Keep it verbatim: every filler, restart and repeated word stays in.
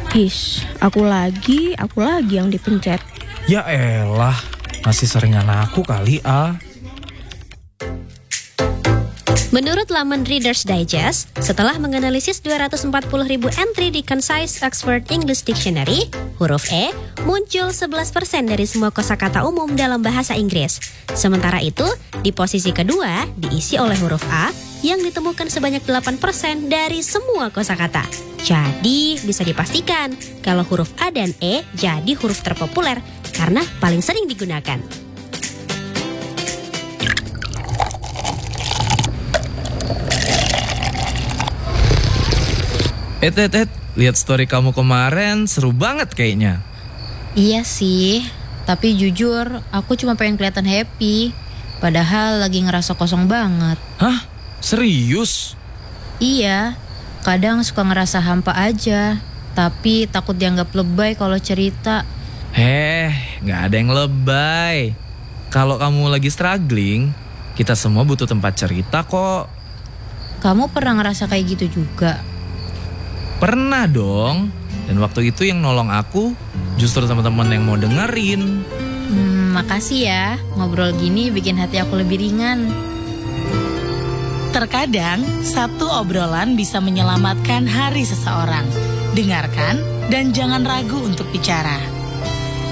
Is, aku lagi, aku lagi yang dipencet. Ya elah, masih seringan aku kali ah. Menurut laman Reader's Digest, setelah menganalisis dua ratus empat puluh ribu entry di Concise Oxford English Dictionary, huruf E muncul sebelas persen dari semua kosakata umum dalam bahasa Inggris. Sementara itu, di posisi kedua diisi oleh huruf A yang ditemukan sebanyak delapan persen dari semua kosakata. Jadi, bisa dipastikan kalau huruf A dan E jadi huruf terpopuler karena paling sering digunakan. Eh, eh, eh, lihat story kamu kemarin, seru banget kayaknya. Iya sih, tapi jujur aku cuma pengen kelihatan happy. Padahal lagi ngerasa kosong banget. Hah? Serius? Iya, kadang suka ngerasa hampa aja. Tapi takut dianggap lebay kalau cerita. Heh, gak ada yang lebay. Kalau kamu lagi struggling, kita semua butuh tempat cerita kok. Kamu pernah ngerasa kayak gitu juga? Pernah dong. Dan waktu itu yang nolong aku justru teman-teman yang mau dengerin. Hmm, makasih ya. Ngobrol gini bikin hati aku lebih ringan. Terkadang, satu obrolan bisa menyelamatkan hari seseorang. Dengarkan dan jangan ragu untuk bicara.